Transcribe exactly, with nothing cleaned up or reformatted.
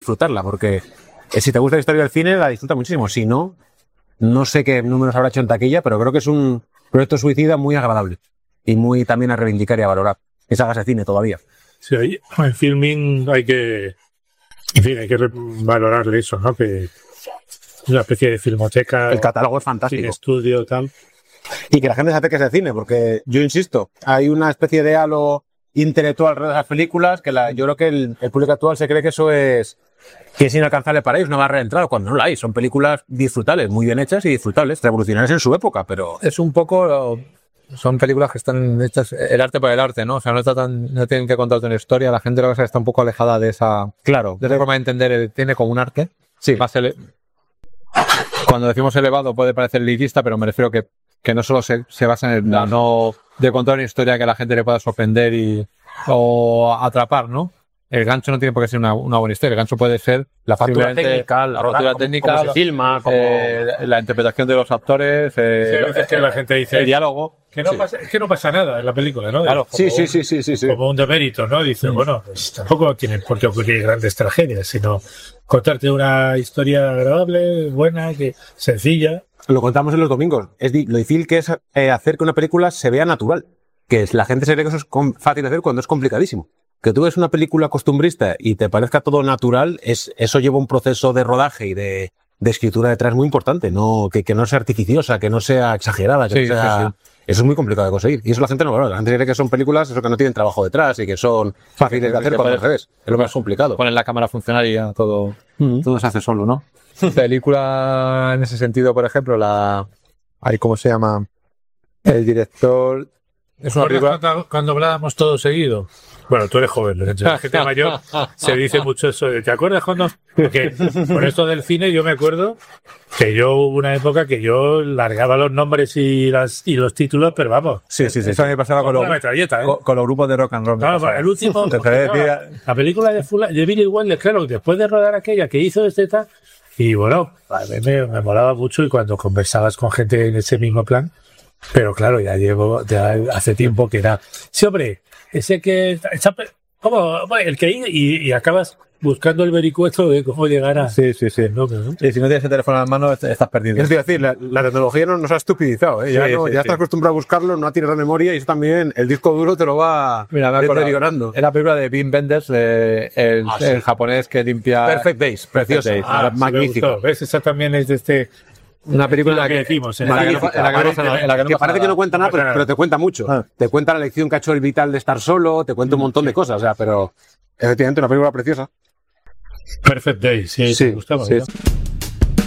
disfrutarla, porque si te gusta la historia del cine, la disfrutas muchísimo. Si no, no sé qué números habrá hecho en taquilla, pero creo que es un proyecto suicida muy agradable y muy también a reivindicar y a valorar. Esa hagas de cine todavía. Sí, ahí, en filming hay que, en fin, hay que valorarle eso, ¿no? Que es una especie de filmoteca. El catálogo es fantástico. Cine estudio, tal. Y que la gente se acerque a ese cine, porque yo insisto, hay una especie de halo intelectual alrededor de las películas que la, yo creo que el, el público actual se cree que eso es que es inalcanzable para ellos, una barrera de entrada, cuando no la hay. Son películas disfrutables, muy bien hechas y disfrutables, revolucionarias en su época, pero... Es un poco... Son películas que están hechas el arte por el arte, ¿no? O sea, no, está tan, no tienen que contarte una historia. La gente lo que pasa es que está un poco alejada de esa... Claro. De esa forma de entender el cine como un arte. Sí. Más ele... Cuando decimos elevado puede parecer elitista, pero me refiero que, que no solo se, se basa en el no. no de contar una historia que a la gente le pueda sorprender y o atrapar, ¿no? El gancho no tiene por qué ser una, una buena historia. El gancho puede ser la factura técnica, la factura técnica, cómo se filma, cómo... eh, la interpretación de los actores, eh, sí, es que la gente dice el diálogo. Que no sí. pasa, es que no pasa nada en la película, ¿no? Claro, sí, sí, un, sí, sí, sí, sí. Como un demérito, ¿no? Dice, mm. bueno, pues tampoco tienen por qué ocurrir grandes tragedias, sino contarte una historia agradable, buena, que sencilla. Lo contamos en los domingos. Es di- lo difícil que es eh, hacer que una película se vea natural. Que es, la gente se cree que eso es com- fácil de hacer cuando es complicadísimo. Que tú ves una película costumbrista y te parezca todo natural, es, eso lleva un proceso de rodaje y de, de escritura detrás muy importante, no que, que no sea artificiosa, que no sea exagerada, que Sí, no sea... sí, sí. Eso es muy complicado de conseguir. Y eso la gente no valora. La gente cree que son películas eso que no tienen trabajo detrás y que son fáciles de hacer cuando al revés. Es lo más complicado. Ponen la cámara a funcionar y ya todo, Mm. todo se hace solo, ¿no? Película en ese sentido, por ejemplo, la... Ahí, ¿cómo se llama? El director... Es una película... Cuando, cuando hablábamos todo seguido. Bueno, tú eres joven, la gente mayor se dice mucho eso. ¿Te acuerdas cuando? Porque por esto del cine yo me acuerdo que yo hubo una época que yo largaba los nombres y las y los títulos, pero vamos. Sí, sí, sí. Eso me pasaba con, con, los, metralleta, ¿eh? con, con los grupos de rock and roll. Claro, el último. Te Claro, la película de, Fula, de Billy Wilder, claro, después de rodar aquella que hizo este tal. Y bueno, a mí me, me molaba mucho y cuando conversabas con gente en ese mismo plan. Pero claro, ya llevo ya hace tiempo que era. Sí, hombre, ese que. Está, ¿cómo? El que y, y acabas buscando el vericueto de cómo llegar a. Sí, sí, sí. No, ¿no? Y si no tienes el teléfono en la mano, estás perdido. Es decir, la, la tecnología no, nos ha estupidizado, ¿eh? Ya, Sí, no, sí, ya sí. estás acostumbrado a buscarlo, no tienes la memoria y eso también, el disco duro te lo va Mira, me acuerdo, deteriorando. es la película de Wim Wenders, eh, el, Ah, sí. el japonés que limpia... Perfect Days, preciosa, Days. Ah, magnífico. ¿Ves? Esa también es de este. Una película en la que que decimos. en la que no- en la que no pasa nada, en la que no que pasa parece nada. que no cuenta nada, No pasa pero, nada. pero te cuenta mucho. Ah. Te cuenta la lección que ha hecho el vital de estar solo, te cuenta un montón de cosas, o sea, pero efectivamente una película preciosa. Perfect Day, sí, Sí, te gustaba, sí. ¿no?